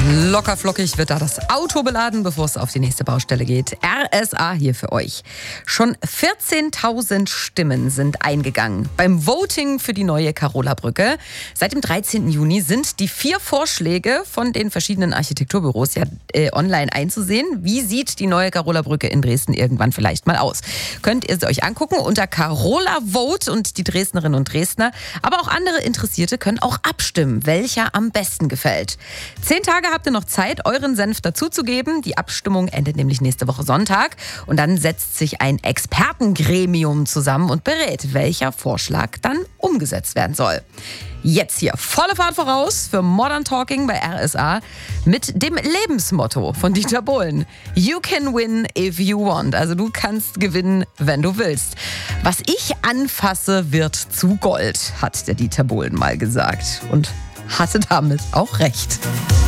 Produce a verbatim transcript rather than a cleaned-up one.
Locker flockig wird da das Auto beladen, bevor es auf die nächste Baustelle geht. R S A hier für euch. Schon vierzehntausend Stimmen sind eingegangen beim Voting für die neue Carola-Brücke. Seit dem dreizehnten Juni sind die vier Vorschläge von den verschiedenen Architekturbüros ja äh, online einzusehen. Wie sieht die neue Carola-Brücke in Dresden irgendwann vielleicht mal aus? Könnt ihr sie euch angucken unter Carola Vote, und die Dresdnerinnen und Dresdner, aber auch andere Interessierte können auch abstimmen, welcher am besten gefällt. Zehn Tage habt ihr noch Zeit, euren Senf dazuzugeben. Die Abstimmung endet nämlich nächste Woche Sonntag. Und dann setzt sich ein Expertengremium zusammen und berät, welcher Vorschlag dann umgesetzt werden soll. Jetzt hier volle Fahrt voraus für Modern Talking bei R S A mit dem Lebensmotto von Dieter Bohlen. You can win if you want. Also du kannst gewinnen, wenn du willst. Was ich anfasse, wird zu Gold, hat der Dieter Bohlen mal gesagt. Und hatte damit auch recht.